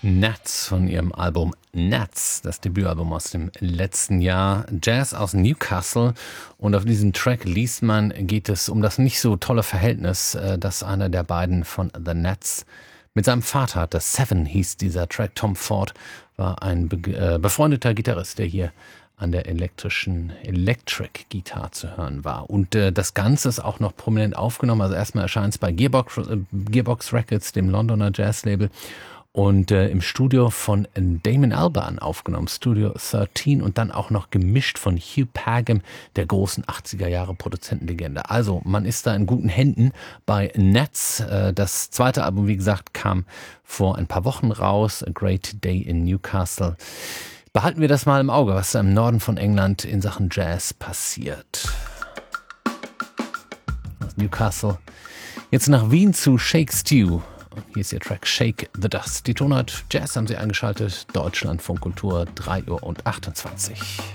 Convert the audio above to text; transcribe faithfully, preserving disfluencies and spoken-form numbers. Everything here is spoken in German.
Nats von ihrem Album Nats, das Debütalbum aus dem letzten Jahr. Jazz aus Newcastle. Und auf diesem Track liest man, geht es um das nicht so tolle Verhältnis, das einer der beiden von The Nats mit seinem Vater hatte. Seven hieß dieser Track. Tom Ford war ein be- äh, befreundeter Gitarrist, der hier an der elektrischen Electric Guitar zu hören war. Und äh, das Ganze ist auch noch prominent aufgenommen. Also erstmal erscheint es bei Gearbox, äh, Gearbox Records, dem Londoner Jazzlabel. Und äh, im Studio von Damon Albarn aufgenommen, Studio dreizehn, und dann auch noch gemischt von Hugh Padgham, der großen achtziger Jahre Produzentenlegende. Also man ist da in guten Händen bei Nats. Äh, das zweite Album, wie gesagt, kam vor ein paar Wochen raus, A Great Day in Newcastle. Behalten wir das mal im Auge, was da im Norden von England in Sachen Jazz passiert. Aus Newcastle jetzt nach Wien zu Shake Stew. Hier ist ihr Track Shake the Dust. Die Tonart Jazz haben Sie eingeschaltet. Deutschlandfunk Kultur, drei Uhr achtundzwanzig.